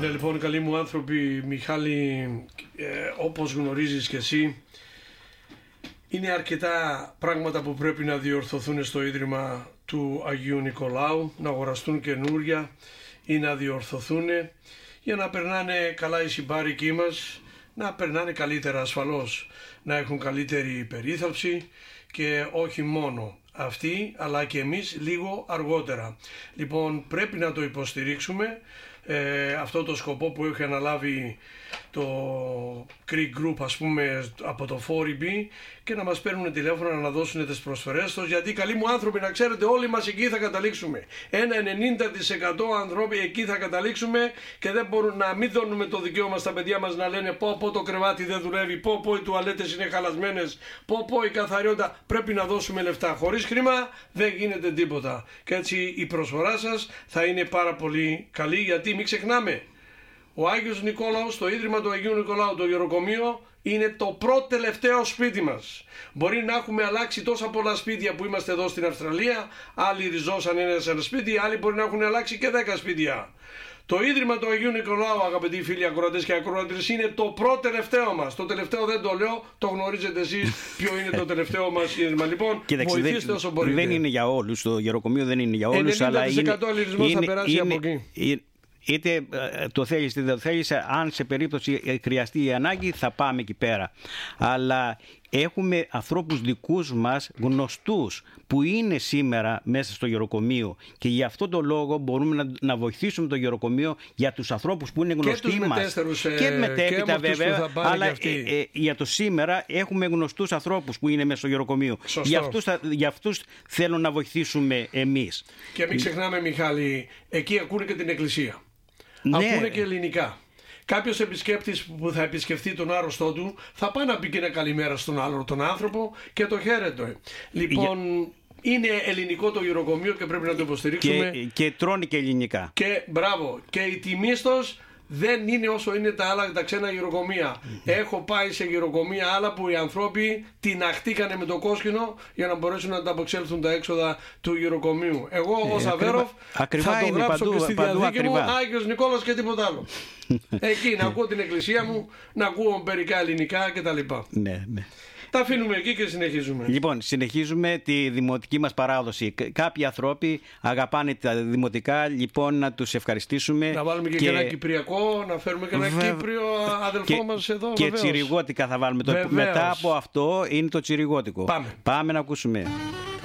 Ναι, λοιπόν, καλοί μου άνθρωποι, Μιχάλη, όπως γνωρίζεις και εσύ, είναι αρκετά πράγματα που πρέπει να διορθωθούν στο Ίδρυμα του Αγίου Νικολάου, να αγοραστούν καινούρια ή να διορθωθούν για να περνάνε καλά οι συμπάρικοι μας, να περνάνε καλύτερα ασφαλώς, να έχουν καλύτερη περίθαλψη και όχι μόνο αυτοί αλλά και εμείς λίγο αργότερα. Λοιπόν, πρέπει να το υποστηρίξουμε αυτό το σκοπό που έχει αναλάβει το Greek Group, ας πούμε, από το 4EB, και να μας παίρνουν τηλέφωνα να δώσουν τις προσφορές τους, γιατί καλοί μου άνθρωποι, να ξέρετε, όλοι μας εκεί θα καταλήξουμε. Ένα 90% ανθρώποι εκεί θα καταλήξουμε και δεν μπορούν να μην δώνουμε το δικαίωμα στα παιδιά μας να λένε πω το κρεβάτι δεν δουλεύει, πω οι τουαλέτες είναι χαλασμένες, πω η καθαριότητα. Πρέπει να δώσουμε λεφτά. Χωρίς χρήμα δεν γίνεται τίποτα. Και έτσι η προσφορά σας θα είναι πάρα πολύ καλή, γιατί μην ξεχνάμε, ο Άγιος Νικόλαος, το Ίδρυμα του Αγίου Νικολάου, το γεροκομείο, είναι το πρώτο τελευταίο σπίτι μας. Μπορεί να έχουμε αλλάξει τόσα πολλά σπίτια που είμαστε εδώ στην Αυστραλία, άλλοι ριζώσαν ένα σπίτι, άλλοι μπορεί να έχουν αλλάξει και 10 σπίτια. Το Ίδρυμα του Αγίου Νικολάου, αγαπητοί φίλοι ακροατές και ακροατές, είναι το πρώτο τελευταίο μας. Το τελευταίο δεν το λέω, το γνωρίζετε εσείς ποιο είναι το τελευταίο μας ίδρυμα. Λοιπόν, βοηθήστε όσο μπορείτε. Δεν είναι για όλους, το γεροκομείο δεν είναι για όλους, αλλά 90% αλληλισμός θα περάσει από εκεί. Είτε το θέλεις είτε δεν το θέλεις, αν σε περίπτωση χρειαστεί η ανάγκη θα πάμε εκεί πέρα. Αλλά έχουμε ανθρώπους δικούς μας, γνωστούς, που είναι σήμερα μέσα στο γεροκομείο, και γι' αυτό το λόγο μπορούμε να βοηθήσουμε το γεροκομείο για τους ανθρώπους που είναι γνωστοί μας. Και μετέπειτα βέβαια, αλλά για το σήμερα έχουμε γνωστούς ανθρώπους που είναι μέσα στο γεροκομείο. Για αυτούς θέλω να βοηθήσουμε εμείς. Και μην ξεχνάμε, Μιχάλη, εκεί ακούνε και την εκκλησία. Ναι. Ακούνε και ελληνικά. Κάποιος επισκέπτης που θα επισκεφτεί τον άρρωστό του θα πάει να πει και ένα καλημέρα στον άλλο τον άνθρωπο και το χαίρετο. Λοιπόν, είναι ελληνικό το γεροκομείο και πρέπει να το υποστηρίξουμε. Και τρώνε και ελληνικά. Και μπράβο. Και η τιμή τους δεν είναι όσο είναι τα άλλα, τα ξένα γεροκομεία. Έχω πάει σε γεροκομεία άλλα που οι άνθρωποι τιναχτήκανε με το κόσκινο για να μπορέσουν να ανταπεξέλθουν τα έξοδα του γεροκομείου. Εγώ ως Αβέροφ θα το γράψω και στη διαδίκη μου Άγιος Νικόλαος και τίποτα άλλο. Εκεί να ακούω την εκκλησία μου, να ακούω μερικά ελληνικά κτλ. Ναι. Τα αφήνουμε εκεί και συνεχίζουμε. Λοιπόν, συνεχίζουμε τη δημοτική μας παράδοση. Κάποιοι άνθρωποι αγαπάνε τα δημοτικά, λοιπόν να τους ευχαριστήσουμε. Να βάλουμε και ένα κυπριακό, να φέρουμε και ένα Κύπριο αδελφό μας εδώ. Και τσιριγώτικα θα βάλουμε. Μετά από αυτό είναι το τσιριγώτικο. Πάμε να ακούσουμε.